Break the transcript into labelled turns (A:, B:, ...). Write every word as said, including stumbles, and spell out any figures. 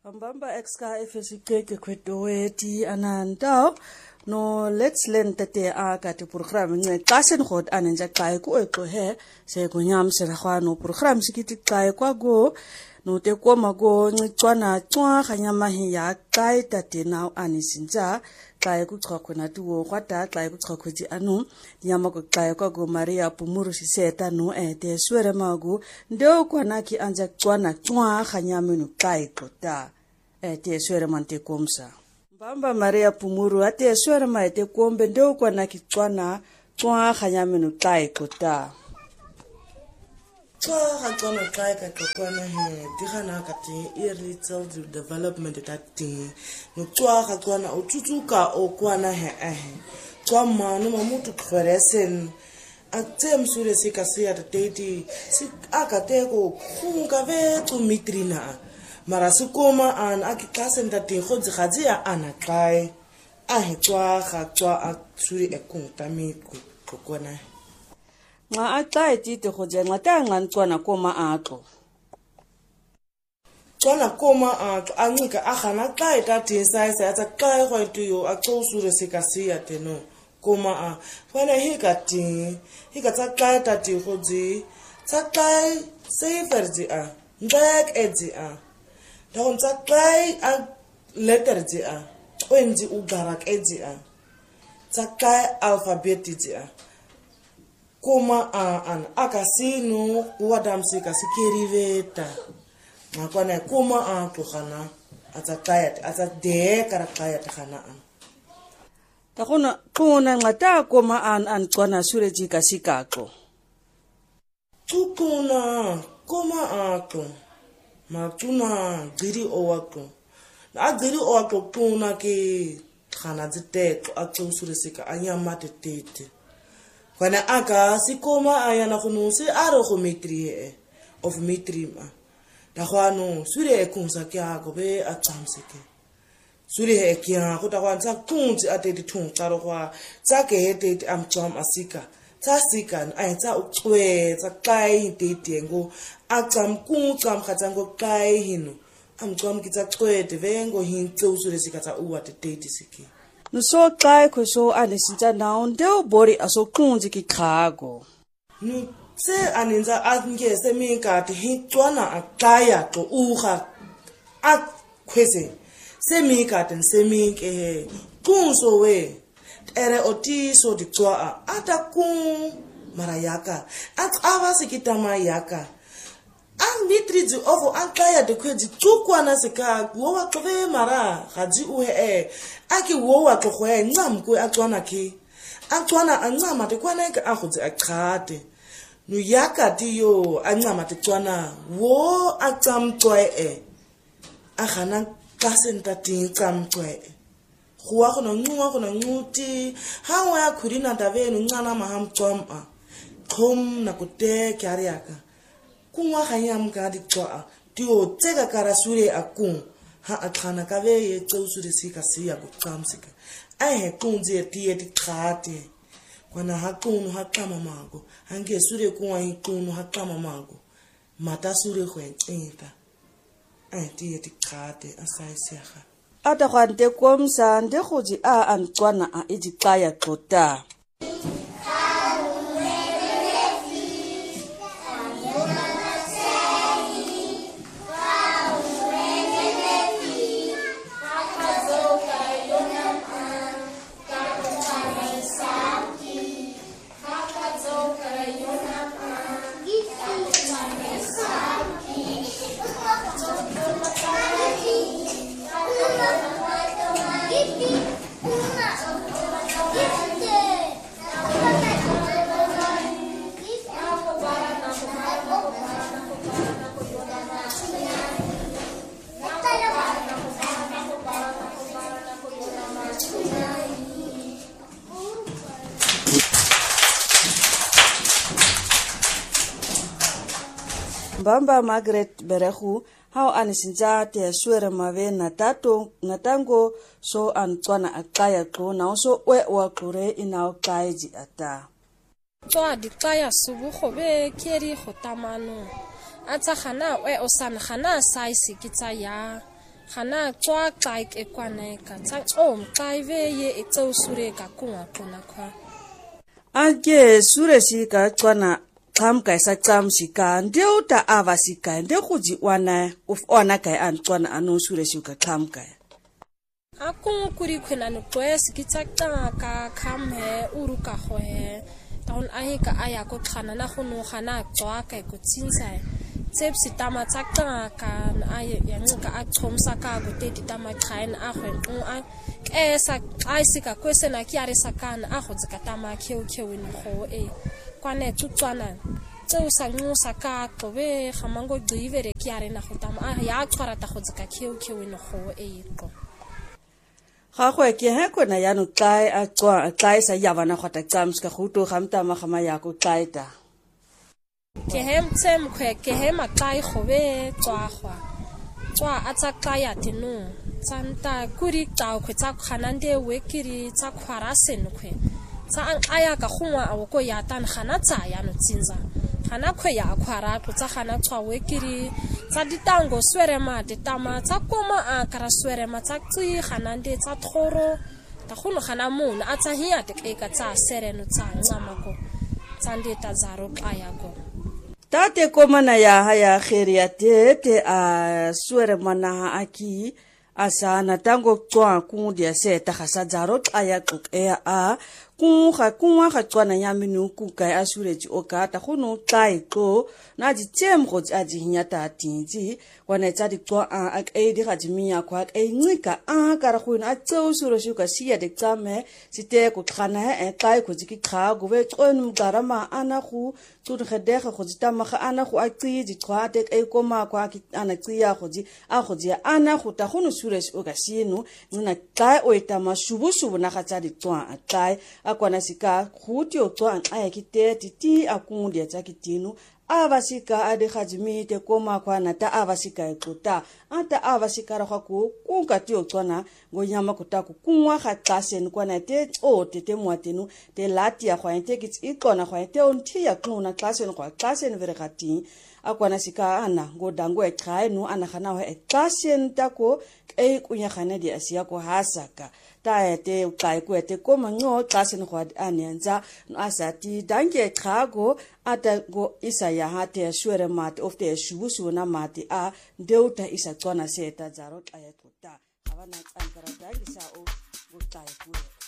A: Mbamba exka efesikeke kwetoweti anantao no let's learn tate a ka te program nge qasen god anenja qae ku eko he se go nyam se ra no program sikiti qae kwa go no te ko mago ncwana tswa ganyama hi ya qae tate now anisinja qae ku chokho na tuwo kwata qae ku chokho ji anu nyama ko qae kwa go Maria Pumuru siseta no e te swere mago ndo kwana ki anja tswana tswa ganyama no qae kota e te swere mante komsa Mbamba Maria Pumuru ate swere ma ete kombe ndo kwana ki tswana tswa ganyama no qae kota
B: Tswa ga tswana qae ka tswana he di gana ka te early childhood development ta te no tswa ga tswana o tsutsuka o kwana he eh tswa mano mamutu khweresen a tsem sure se ka se ya te ti si aka te ko khunga ve tsu mitrina mara se koma an a ki klasen ta te go dzi ya ana qae a he tswa ga tswa a sure e kunta mi ku kwana
A: nga a qae tite go je nga ta nga ntswana koma atlo
B: tswana koma atlo a ncika a gana qae ta te sai sai tsa qae go ituyo a tsosure se ka se ya te no koma a fana hi ka ti hi ka tsa qae ta te go dzi tsa qae safer dzi a ndlek edzi a da go tsa qae a letter dzi a wenzi u garak edzi a tsa qae alphabet dzi a Koma an akasino wadamse kasikiriveta ngakwana koma an tugana atsaqayat atsade karakayat khana an
A: takona qona ngata koma an an tswana sureji kasikaqo
B: tukuna koma aqo matuna diri owaqo na diri owaqo tuna ke khana dziteto aqo suresika anyama tetete Kana aka si koma ayana kuno si aro go metrie of metrima da gwano sure e kunsa kya go be a tsamseke sure e kya go ta kwantsa kunti ate di thung tsaro kwa tsa ke hete am tsam asika tsa sikan ai tsa ucwe tsa kai te tengo a tsam ku tsam khatsango kai hino am tsam kitsa cwete vengo hin tso sure sika tsa uwa te te siki
A: no so qae ko so anisinja now ndo body aso kunzi ki khago
B: no se aninza atnge se mi ka te hitwana aqaya to uga a khwese se mi ka ten se mi ke kunso we ere otiso di tswa ata kun marayaka at ava sikitama yaka ang mitrizi ovo ankaya de kwedi tukwana seka wowa tove mara gaji uhe e aki wowa tlogoe ncam ko atswana ke atswana ancama te kwana ke agotse aqhate no yaka tiyo ancama te tswana wo atsamtswe e agana kasenta ting tsamtswe gowa gona ncunga gona ncuti ha wa ya khurina daveno ncana mahamtswama khom na kote kyariaka Kungwa khanyam ka di tswa tio tseka karasure akung ha atlana ka ve ye tsosure sika siya ku tsamsika ai he kunzi tie di khate kwana ha kunu ha kama mago hange sure kuwa hi kunu ha kama mago mata sure khwentsita ai tie di khate asai siya
A: ata kwante komsa nde goji a antswana a idiqaya xota Mbamba Margaret Berehu how anisinja te swere mave na tato ngatango so antswana aqaya qo na so we wa qure ina qaiji ata
C: Tswa di qaya subu khobe keri khotamano Atsa khana we osan khana size kitsa ya Hana twa like e kwana ka tsa o mqaive ye etso sure ka kunga kuna kwa.
A: Ake sure si ka tswana kam kai sa tsam si ka ndeu ta ava si ka nde khuji wana uf ona kai an tswana anu sure si ka kam kai.
C: Akung kuri kwena no twes ki tsakta ka khamhe uruka khohe. Taun ahi ka aya ko khana na khunu khana tswa kai ko tsinsa. Tsepsi tama tsakta ka aye yanka athomsa ka go teti tama khain a khwen u a esa aisika kwesena kiare sakana a go tsaka tama kheu kheu ni kho e kwane tutswana tseo sa ngu saka tobe khamango divere kiare na go tama a ya tshwara ta go tsaka kheu kheu ni kho e ko
A: Ga go ke he kona ya no tlai a tswa tlai sa ya bana go ta tsams ka go to gamta ma gama ya go tlai ta
C: ke hem tsem kwe ke hem a tlai khobe tswa khwa tswa a tsa tlaya tenu tsanta kuri tao kwe tsa khanande wekiri tsa khwara sen kwe tsa an aya ka khungwa a go ya tan khana tsa ya no tsinza khana kwe ya khwara ko tsa khana tswa wekiri tsa ditango swere ma ditama tsa koma a kara swere ma tsa tsi khanande tsa thoro ta khunu khana mun a tsa hiya te ka tsa sereno tsa ngamako tsande ta zaro aya go
A: Tate komana ya haya kheria te te a swere mana aki asana tango tswa kundia se ta khasa zaro aya tuk e a ku kha kunwa kha tswana ya minu ku kai asure ji oka ta khunu tlai ko na ji tsem go tsa ji nya ta tinji wana tsa di tswa a e di ga ji miya kwa e ncika a ka ra khuna a tseu suro shu ka sia de tsame site ku khana e tlai ko ji ki kha go ve tsonu garama ana khu tsu de khade ga go ji ta ma ga ana khu a tsi ji tswa te e ko ma kwa ki ana tsi ya go ji a go ji ana khu ta khunu sure shu ka sinu nna tlai o eta ma shubu shubu na ga tsa di tswa a tlai akwana sika khuti o tswa aya kite titi akundi tsa kitinu ava sika ade khajimi te koma kwana ta ava sika ekota ata ava sika ra ku kunka ti o tswana go nyama kutaku kunwa kha tlasen kwana te o te te mwatenu te lati ya khwaente kits ikona khwaente onti ya kuna tlasen kwa tlasen vere gati akwana sika ana go dango e khai no ana khana ho e tlasen tako e kunya khana di asia ko hasaka ta te ukai ku te koma ngo tlasen khwa anenza no asati dange khago ata go isa ya hate shwere mat of te shubusu na mati a deuta isa tswana seta zaro aya kuta abana tsankara dangi sa o go tai ku